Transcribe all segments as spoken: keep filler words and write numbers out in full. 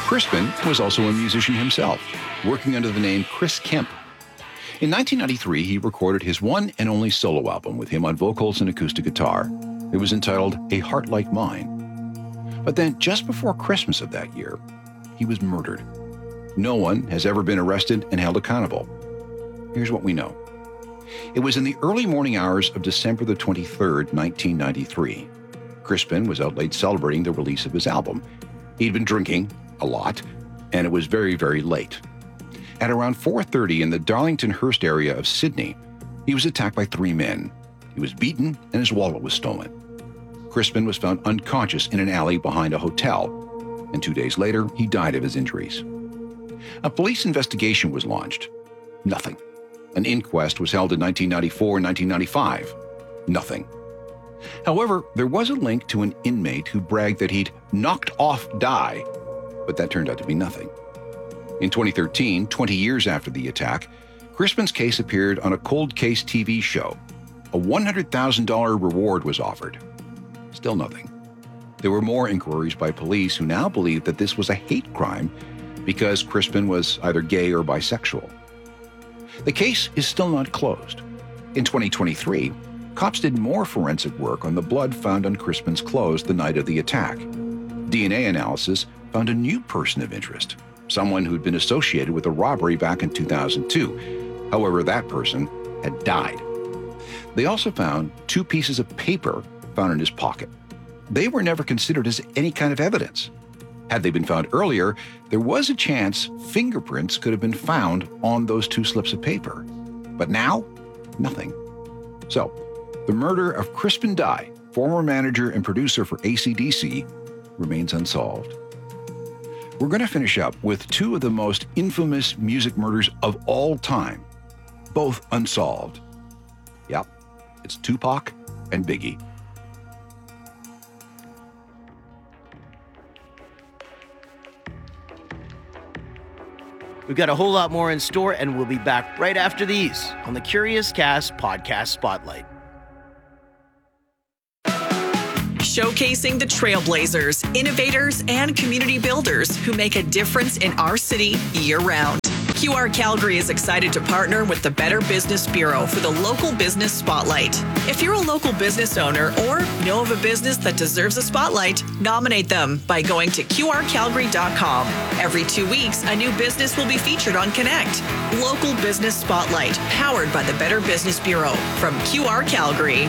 Crispin was also a musician himself, working under the name Chris Kemp. In nineteen ninety-three, he recorded his one and only solo album with him on vocals and acoustic guitar. It was entitled A Heart Like Mine. But then, just before Christmas of that year, he was murdered. No one has ever been arrested and held accountable. Here's what we know. It was in the early morning hours of December the twenty-third, nineteen ninety-three. Crispin was out late celebrating the release of his album. He'd been drinking a lot, and it was very, very late. At around four thirty in the Darlington-Hurst area of Sydney, he was attacked by three men. He was beaten and his wallet was stolen. Crispin was found unconscious in an alley behind a hotel, and two days later, he died of his injuries. A police investigation was launched. Nothing. An inquest was held in nineteen ninety-four and nineteen ninety-five. Nothing. However, there was a link to an inmate who bragged that he'd knocked off Di, but that turned out to be nothing. In twenty thirteen, twenty years after the attack, Crispin's case appeared on a cold case T V show. A one hundred thousand dollars reward was offered. Still nothing. There were more inquiries by police who now believe that this was a hate crime because Crispin was either gay or bisexual. The case is still not closed. In twenty twenty-three, cops did more forensic work on the blood found on Crispin's clothes the night of the attack. D N A analysis found a new person of interest, someone who'd been associated with a robbery back in two thousand two. However, that person had died. They also found two pieces of paper found in his pocket. They were never considered as any kind of evidence. Had they been found earlier, there was a chance fingerprints could have been found on those two slips of paper. But now, nothing. So, the murder of Crispin Di, former manager and producer for A C D C, remains unsolved. We're going to finish up with two of the most infamous music murders of all time, both unsolved. Yep, it's Tupac and Biggie. We've got a whole lot more in store, and we'll be back right after these on the Curious Cast Podcast Spotlight. Showcasing the trailblazers, innovators, and community builders who make a difference in our city year-round. Q R Calgary is excited to partner with the Better Business Bureau for the Local Business Spotlight. If you're a local business owner or know of a business that deserves a spotlight, nominate them by going to Q R Calgary dot com. Every two weeks, a new business will be featured on Connect. Local Business Spotlight, powered by the Better Business Bureau from Q R Calgary.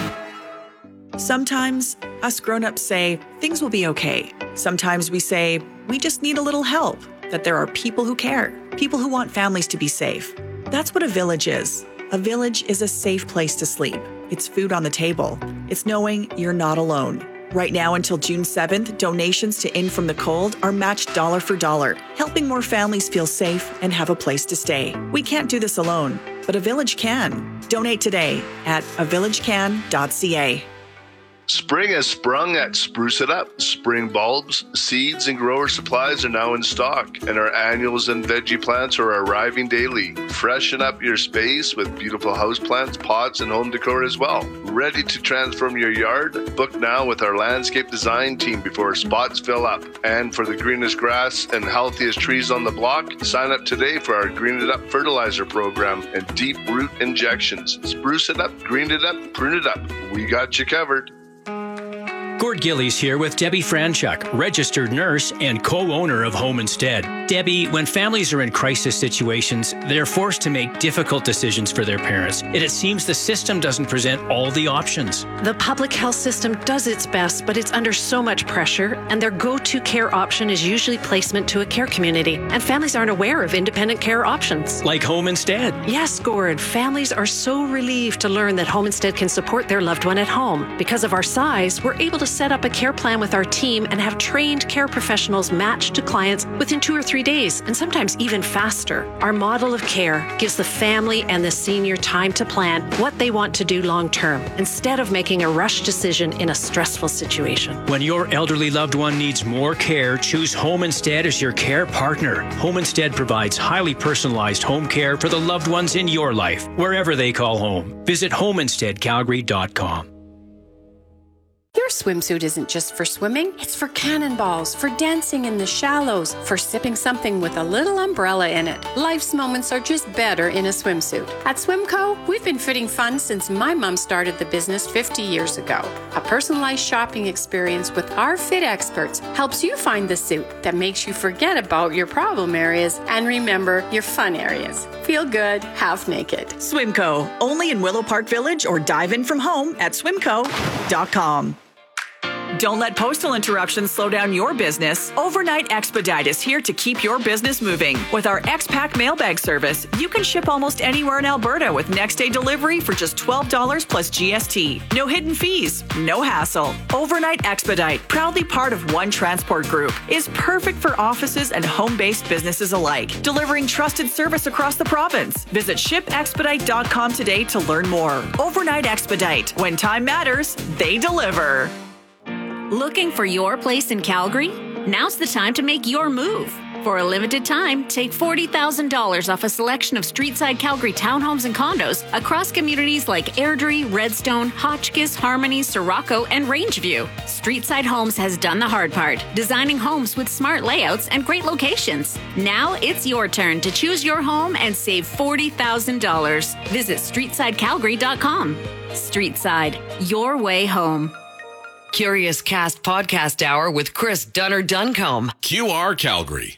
Sometimes, us grown-ups say, things will be okay. Sometimes we say, we just need a little help, that there are people who care, people who want families to be safe. That's what a village is. A village is a safe place to sleep. It's food on the table. It's knowing you're not alone. Right now until June seventh, donations to In From the Cold are matched dollar for dollar, helping more families feel safe and have a place to stay. We can't do this alone, but a village can. Donate today at a village can dot c a. Spring has sprung at Spruce It Up. Spring bulbs, seeds, and grower supplies are now in stock, and our annuals and veggie plants are arriving daily. Freshen up your space with beautiful houseplants, pots, and home decor as well. Ready to transform your yard? Book now with our landscape design team before spots fill up. And for the greenest grass and healthiest trees on the block, sign up today for our Green It Up fertilizer program and deep root injections. Spruce it up, green it up, prune it up. We got you covered. Gord Gillies here with Debbie Franchuk, registered nurse and co-owner of Home Instead. Debbie, when families are in crisis situations, they're forced to make difficult decisions for their parents, and it seems the system doesn't present all the options. The public health system does its best, but it's under so much pressure, and their go-to care option is usually placement to a care community, and families aren't aware of independent care options. Like Home Instead. Yes, Gord. Families are so relieved to learn that Home Instead can support their loved one at home. Because of our size, we're able to set up a care plan with our team and have trained care professionals matched to clients within two or three days, and sometimes even faster. Our model of care gives the family and the senior time to plan what they want to do long term, instead of making a rush decision in a stressful situation. When your elderly loved one needs more care, choose Home Instead as your care partner. Home Instead provides highly personalized home care for the loved ones in your life, wherever they call home. Visit home instead calgary dot com. Your swimsuit isn't just for swimming, it's for cannonballs, for dancing in the shallows, for sipping something with a little umbrella in it. Life's moments are just better in a swimsuit. At Swimco, we've been fitting fun since my mom started the business fifty years ago. A personalized shopping experience with our fit experts helps you find the suit that makes you forget about your problem areas and remember your fun areas. Feel good, half naked. Swimco, only in Willow Park Village, or dive in from home at swimco dot com. Don't let postal interruptions slow down your business. Overnight Expedite is here to keep your business moving. With our X-Pack mailbag service, you can ship almost anywhere in Alberta with next-day delivery for just twelve dollars plus G S T. No hidden fees, no hassle. Overnight Expedite, proudly part of One Transport Group, is perfect for offices and home-based businesses alike, delivering trusted service across the province. Visit ship expedite dot com today to learn more. Overnight Expedite. When time matters, they deliver. Looking for your place in Calgary? Now's the time to make your move. For a limited time, take forty thousand dollars off a selection of streetside Calgary townhomes and condos across communities like Airdrie, Redstone, Hotchkiss, Harmony, Sirocco, and Rangeview. Streetside Homes has done the hard part, designing homes with smart layouts and great locations. Now it's your turn to choose your home and save forty thousand dollars. Visit streetside calgary dot com. Streetside, your way home. Curious Cast Podcast Hour with Chris Dunner-Duncombe. Q R Calgary.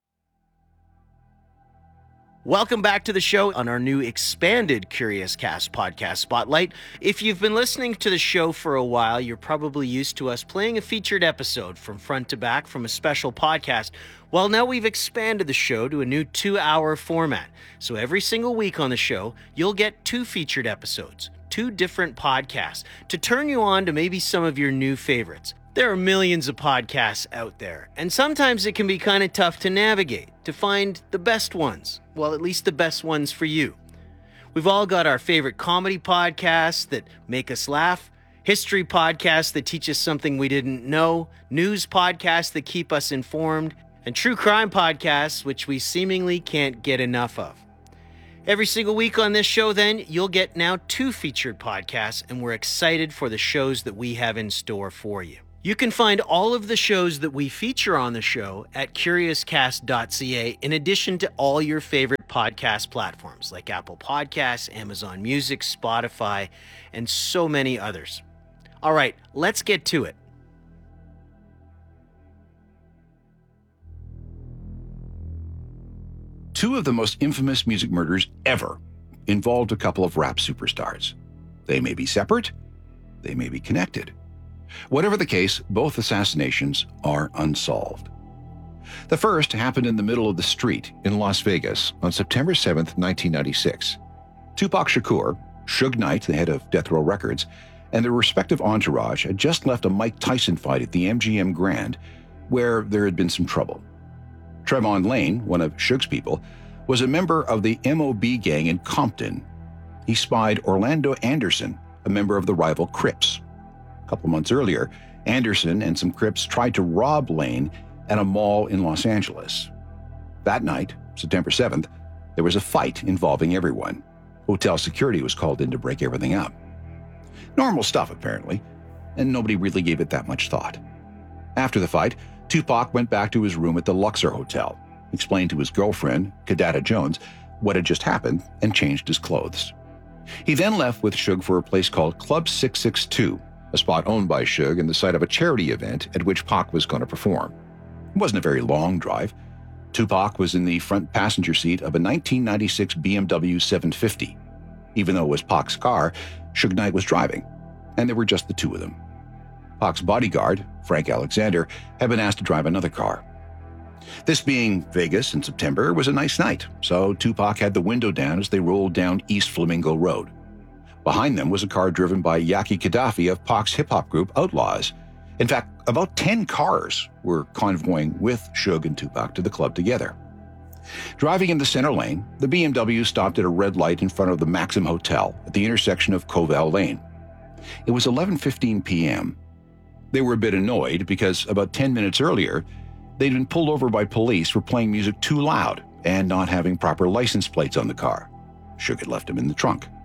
Welcome back to the show on our new expanded Curious Cast Podcast Spotlight. If you've been listening to the show for a while, you're probably used to us playing a featured episode from front to back from a special podcast. Well, now we've expanded the show to a new two-hour format. So every single week on the show, you'll get two featured episodes. Two different podcasts to turn you on to maybe some of your new favorites. There are millions of podcasts out there, and sometimes it can be kind of tough to navigate, to find the best ones. Well, at least the best ones for you. We've all got our favorite comedy podcasts that make us laugh, history podcasts that teach us something we didn't know, news podcasts that keep us informed, and true crime podcasts which we seemingly can't get enough of. Every single week on this show, then, you'll get now two featured podcasts, and we're excited for the shows that we have in store for you. You can find all of the shows that we feature on the show at curious cast dot c a, in addition to all your favorite podcast platforms like Apple Podcasts, Amazon Music, Spotify, and so many others. All right, let's get to it. Two of the most infamous music murders ever involved a couple of rap superstars. They may be separate, they may be connected. Whatever the case, both assassinations are unsolved. The first happened in the middle of the street in Las Vegas on September seventh, nineteen ninety-six. Tupac Shakur, Suge Knight, the head of Death Row Records, and their respective entourage had just left a Mike Tyson fight at the M G M Grand, where there had been some trouble. Trevon Lane, one of Suge's people, was a member of the M O B gang in Compton. He spied Orlando Anderson, a member of the rival Crips. A couple months earlier, Anderson and some Crips tried to rob Lane at a mall in Los Angeles. That night, September seventh, there was a fight involving everyone. Hotel security was called in to break everything up. Normal stuff, apparently, and nobody really gave it that much thought. After the fight, Tupac went back to his room at the Luxor Hotel, explained to his girlfriend, Kidada Jones, what had just happened, and changed his clothes. He then left with Suge for a place called Club six six two, a spot owned by Suge and the site of a charity event at which Pac was going to perform. It wasn't a very long drive. Tupac was in the front passenger seat of a nineteen ninety-six B M W seven fifty. Even though it was Pac's car, Suge Knight was driving, and there were just the two of them. Pac's bodyguard, Frank Alexander, had been asked to drive another car. This being Vegas in September was a nice night, so Tupac had the window down as they rolled down East Flamingo Road. Behind them was a car driven by Yaki Gaddafi of Pac's hip-hop group Outlaws. In fact, about ten cars were convoying with Suge and Tupac to the club together. Driving in the center lane, the B M W stopped at a red light in front of the Maxim Hotel at the intersection of Covell Lane. It was eleven fifteen p.m. They were a bit annoyed because about ten minutes earlier, they'd been pulled over by police for playing music too loud and not having proper license plates on the car. Suge had left them in the trunk.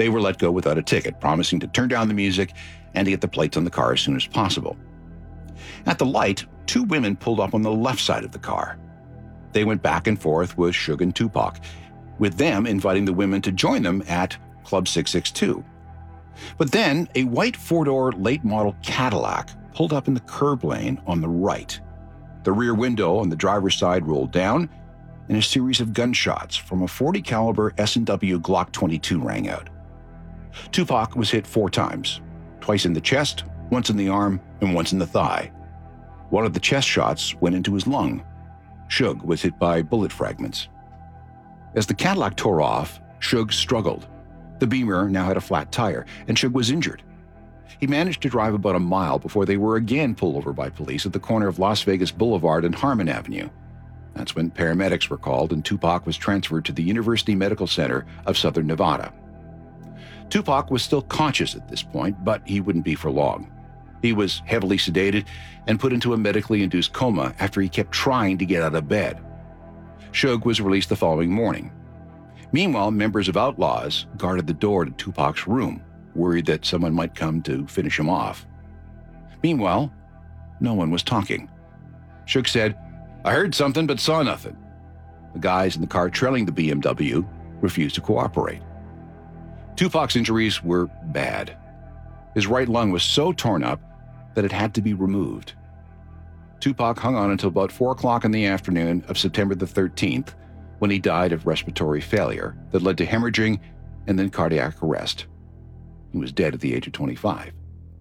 They were let go without a ticket, promising to turn down the music and to get the plates on the car as soon as possible. At the light, two women pulled up on the left side of the car. They went back and forth with Suge and Tupac, with them inviting the women to join them at Club six six two. But then a white four-door late-model Cadillac pulled up in the curb lane on the right. The rear window on the driver's side rolled down, and a series of gunshots from a forty caliber S and W Glock twenty-two rang out. Tupac was hit four times, twice in the chest, once in the arm, and once in the thigh. One of the chest shots went into his lung. Suge was hit by bullet fragments. As the Cadillac tore off, Suge struggled. The Beamer now had a flat tire, and Suge was injured. He managed to drive about a mile before they were again pulled over by police at the corner of Las Vegas Boulevard and Harmon Avenue. That's when paramedics were called and Tupac was transferred to the University Medical Center of Southern Nevada. Tupac was still conscious at this point, but he wouldn't be for long. He was heavily sedated and put into a medically induced coma after he kept trying to get out of bed. Suge was released the following morning. Meanwhile, members of Outlaws guarded the door to Tupac's room, worried that someone might come to finish him off. Meanwhile, no one was talking. Suge said, "I heard something but saw nothing." The guys in the car trailing the B M W refused to cooperate. Tupac's injuries were bad. His right lung was so torn up that it had to be removed. Tupac hung on until about four o'clock in the afternoon of September the thirteenth, when he died of respiratory failure that led to hemorrhaging and then cardiac arrest. He was dead at the age of twenty-five.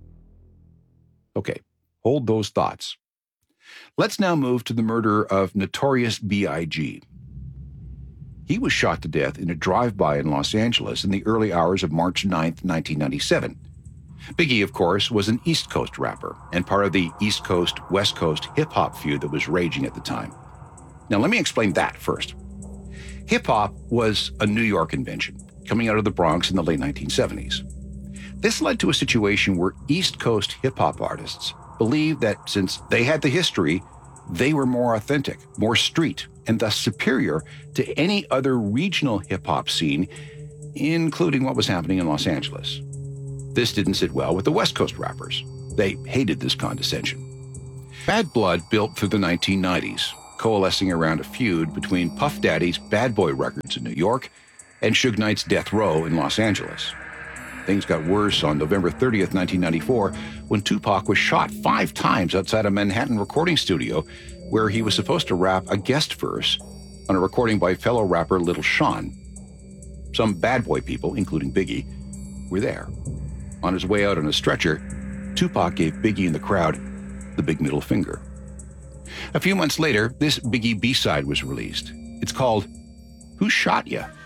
Okay, hold those thoughts. Let's now move to the murder of Notorious B I G He was shot to death in a drive-by in Los Angeles in the early hours of March ninth, nineteen ninety-seven. Biggie, of course, was an East Coast rapper and part of the East Coast-West Coast hip-hop feud that was raging at the time. Now, let me explain that first. Hip-hop was a New York invention, coming out of the Bronx in the late nineteen seventies. This led to a situation where East Coast hip-hop artists believed that since they had the history, they were more authentic, more street, and thus superior to any other regional hip-hop scene, including what was happening in Los Angeles. This didn't sit well with the West Coast rappers. They hated this condescension. Bad blood built through the nineteen nineties, coalescing around a feud between Puff Daddy's Bad Boy Records in New York and Suge Knight's Death Row in Los Angeles. Things got worse on November thirtieth, nineteen ninety-four, when Tupac was shot five times outside a Manhattan recording studio where he was supposed to rap a guest verse on a recording by fellow rapper Little Sean. Some bad boy people, including Biggie, were there. On his way out on a stretcher, Tupac gave Biggie and the crowd the big middle finger. A few months later, this Biggie B-side was released. It's called Who Shot Ya?